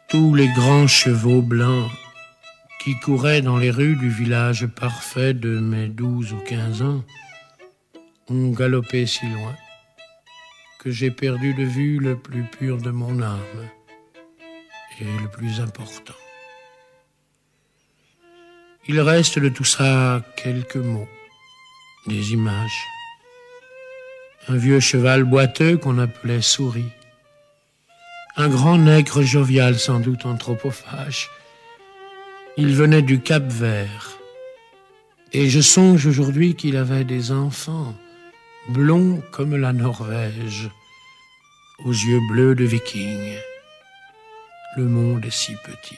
Tous les grands chevaux blancs qui couraient dans les rues du village parfait de mes 12 ou 15 ans ont galopé si loin que j'ai perdu de vue le plus pur de mon âme et le plus important. Il reste de tout ça quelques mots, des images. Un vieux cheval boiteux qu'on appelait Souris. Un grand nègre jovial, sans doute anthropophage. Il venait du Cap-Vert. Et je songe aujourd'hui qu'il avait des enfants, blonds comme la Norvège, aux yeux bleus de viking. Le monde est si petit.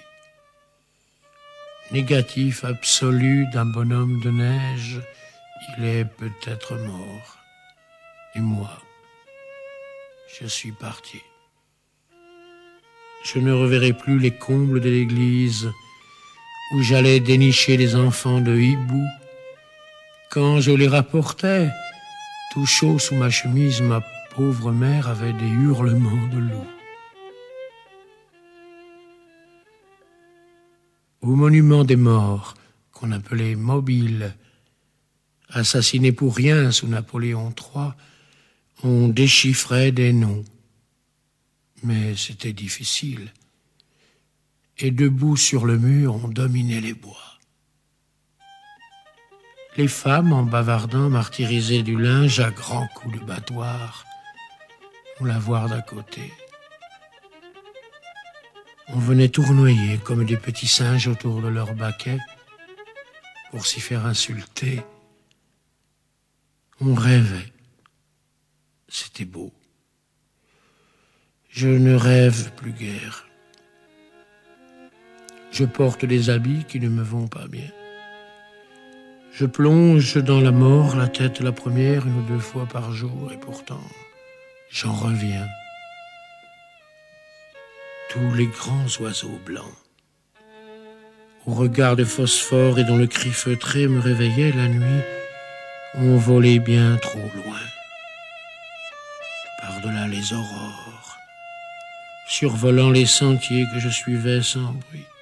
Négatif absolu d'un bonhomme de neige, il est peut-être mort. Et moi, je suis parti. Je ne reverrai plus les combles de l'église où j'allais dénicher les enfants de hibou. Quand je les rapportais, tout chaud sous ma chemise, ma pauvre mère avait des hurlements de loup. Au monument des morts, qu'on appelait Mobile, assassiné pour rien sous Napoléon III, on déchiffrait des noms. Mais c'était difficile. Et debout sur le mur, on dominait les bois. Les femmes, en bavardant, martyrisaient du linge à grands coups de battoir. On la voir d'à côté. On venait tournoyer comme des petits singes autour de leur baquet pour s'y faire insulter. On rêvait. C'était beau. Je ne rêve plus guère. Je porte des habits qui ne me vont pas bien. Je plonge dans la mort la tête la première 1 ou 2 fois par jour et pourtant, j'en reviens. Tous les grands oiseaux blancs, au regard de phosphore et dont le cri feutré me réveillait la nuit, ont volé bien trop loin. Par-delà les aurores, survolant les sentiers que je suivais sans bruit.